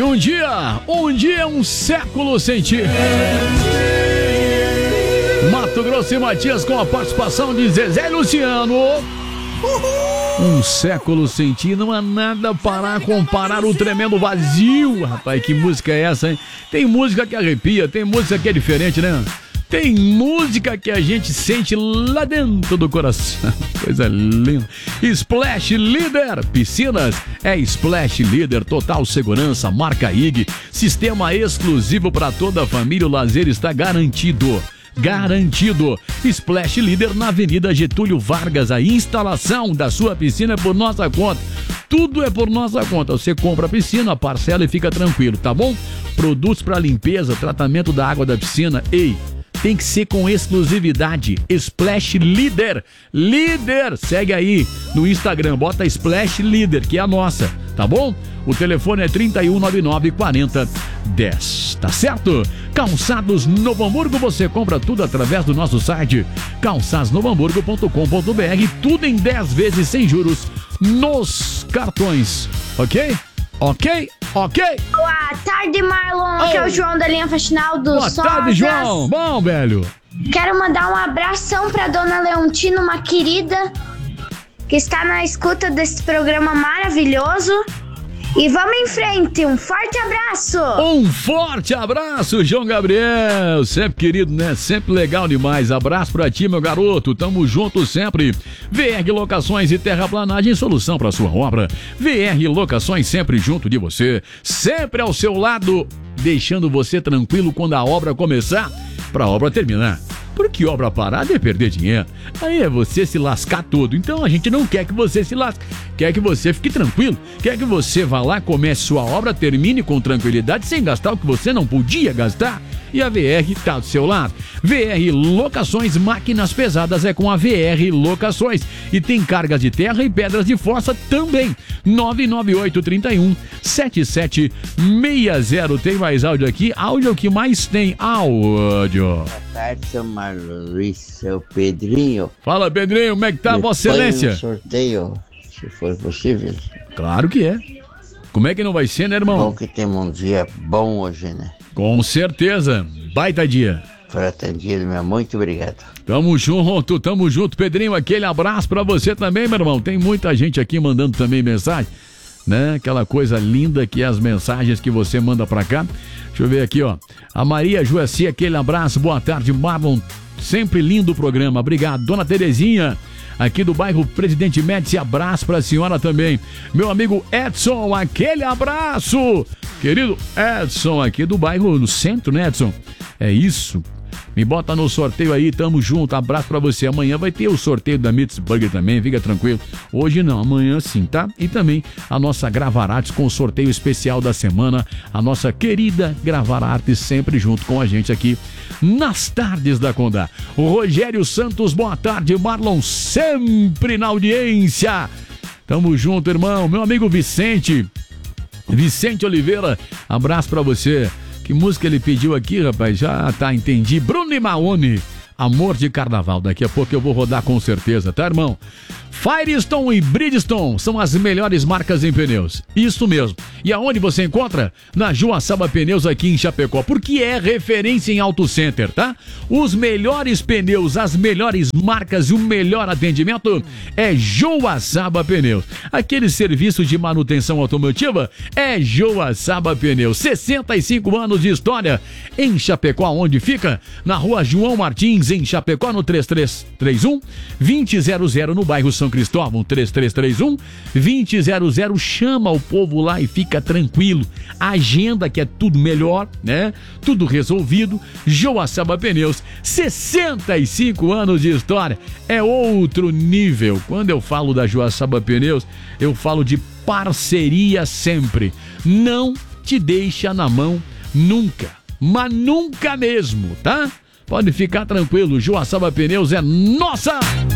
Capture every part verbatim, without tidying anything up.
E um dia, um dia, um século sem ti. Mato Grosso e Matias com a participação de Zezé Luciano. Um século sem ti, não há nada para comparar o tremendo vazio. Rapaz, que música é essa, hein? Tem música que arrepia, tem música que é diferente, né? Tem música que a gente sente lá dentro do coração. Coisa linda. Splash Leader Piscinas é Splash Leader, total segurança, marca I G, sistema exclusivo para toda a família. O lazer está garantido. Garantido. Splash Leader na Avenida Getúlio Vargas. A instalação da sua piscina é por nossa conta. Tudo é por nossa conta. Você compra a piscina, parcela e fica tranquilo, tá bom? Produtos para limpeza, tratamento da água da piscina. Ei, tem que ser com exclusividade. Splash Leader. Líder. Segue aí no Instagram. Bota Splash Leader, que é a nossa. Tá bom? O telefone é trinta e um, noventa e nove, quarenta, dez. Tá certo? Calçados Novo Hamburgo. Você compra tudo através do nosso site calçados novo hamburgo ponto com ponto b r. Tudo em dez vezes sem juros nos cartões. Ok? Ok? Ok? Boa tarde, Marlon. Oh. Aqui é o João da linha faxinal do Boa Sosas. tarde, João. Bom, velho. Quero mandar um abração pra dona Leontina, uma querida que está na escuta desse programa maravilhoso. E vamos em frente, um forte abraço! Um forte abraço, João Gabriel, sempre querido, né? Sempre legal demais. Abraço pra ti, meu garoto, tamo junto sempre. V R Locações e Terraplanagem, solução pra sua obra. V R Locações, sempre junto de você, sempre ao seu lado, deixando você tranquilo quando a obra começar, pra obra terminar. Porque obra parada é perder dinheiro. Aí é você se lascar todo. Então a gente não quer que você se lasque. Quer que você fique tranquilo. Quer que você vá lá, comece sua obra, termine com tranquilidade, sem gastar o que você não podia gastar. E a V R tá do seu lado. V R Locações, máquinas pesadas é com a V R Locações. E tem cargas de terra e pedras de força também. nove nove oito, trinta e um, setenta e sete sessenta. Tem mais áudio aqui? Áudio que mais tem áudio. Boa tarde, seu Marlon Luiz, seu Pedrinho. Fala, Pedrinho, como é que tá, Me Vossa Excelência? põe um sorteio, se for possível. Claro que é. Como é que não vai ser, né, irmão? Bom que temos um dia bom hoje, né? Com certeza. Baita dia. Por atendido, meu, muito obrigado. Tamo junto, tamo junto, Pedrinho. Aquele abraço pra você também, meu irmão. Tem muita gente aqui mandando também mensagem, né? Aquela coisa linda que é as mensagens que você manda pra cá. Deixa eu ver aqui, ó. A Maria Juaci, aquele abraço. Boa tarde, Marlon. Sempre lindo o programa. Obrigado. Dona Terezinha, aqui do bairro Presidente Médici, abraço pra senhora também. Meu amigo Edson, aquele abraço. Querido Edson, aqui do bairro, no centro, né, Edson? É isso. Me bota no sorteio aí, tamo junto, abraço pra você. Amanhã vai ter o sorteio da Mitz Burger também, fica tranquilo. Hoje não, amanhã sim, tá? E também a nossa Gravarates com o sorteio especial da semana. A nossa querida Gravarates sempre junto com a gente aqui nas tardes da Condá. O Rogério Santos, boa tarde. Marlon, sempre na audiência. Tamo junto, irmão. Meu amigo Vicente, Vicente Oliveira, abraço pra você. Que música ele pediu aqui, rapaz? Já tá, entendi. Bruno e Maone, Amor de Carnaval. Daqui a pouco eu vou rodar com certeza, tá, irmão? Firestone e Bridgestone são as melhores marcas em pneus. Isso mesmo. E aonde você encontra? Na Joaçaba Pneus aqui em Chapecó, porque é referência em Auto Center, tá? Os melhores pneus, as melhores marcas e o melhor atendimento é Joaçaba Pneus. Aquele serviço de manutenção automotiva é Joaçaba Pneus. sessenta e cinco anos de história em Chapecó, onde fica? Na rua João Martins, em Chapecó, no três três três um, dois zero zero zero, no bairro São Cristóvão, três três três um, dois zero zero. Chama o povo lá e fica tranquilo. Agenda que é tudo melhor, né? Tudo resolvido. Joaçaba Pneus, sessenta e cinco anos de história. É outro nível. Quando eu falo da Joaçaba Pneus, eu falo de parceria sempre. Não te deixa na mão nunca. Mas nunca mesmo, tá? Pode ficar tranquilo. Joaçaba Pneus é nossa!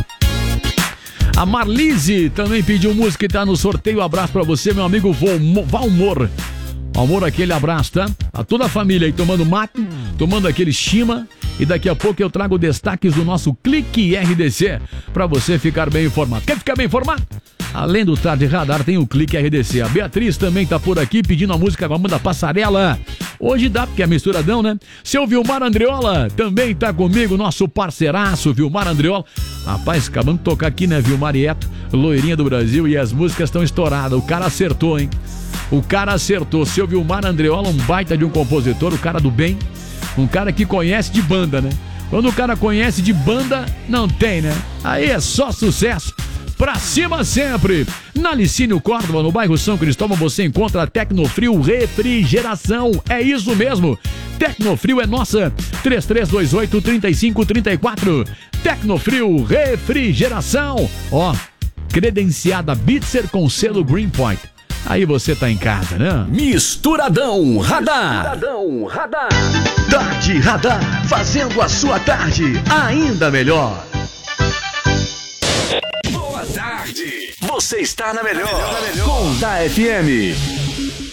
A Marlise também pediu música e tá no sorteio. Abraço pra você, meu amigo Valmor. Valmor, aquele abraço, tá? A toda a família aí tomando mate, tomando aquele chima. E daqui a pouco eu trago destaques do nosso Clique R D C pra você ficar bem informado. Quer ficar bem informado? Além do Tarde Radar, tem o Clique R D C. A Beatriz também tá por aqui pedindo a música com a banda Passarela. Hoje dá, porque é misturadão, né? Seu Vilmar Andriola também tá comigo, nosso parceiraço, Vilmar Andriola. Rapaz, acabamos de tocar aqui, né, Vilmar Ieto, loirinha do Brasil, e as músicas estão estouradas. O cara acertou, hein? O cara acertou. Seu Vilmar Andriola, um baita de um compositor, o cara do bem, um cara que conhece de banda, né? Quando o cara conhece de banda, não tem, né? Aí é só sucesso. Pra cima sempre! Na Licínio Córdoba, no bairro São Cristóvão, você encontra a Tecnofrio Refrigeração. É isso mesmo! Tecnofrio é nossa! três três dois oito, três cinco três quatro. Tecnofrio Refrigeração. Ó, credenciada Bitzer com selo Greenpoint. Aí você tá em casa, né? Misturadão Radar. Misturadão Radar. Tarde Radar, fazendo a sua tarde ainda melhor. Boa tarde. Você está na melhor, na melhor. Com da F M.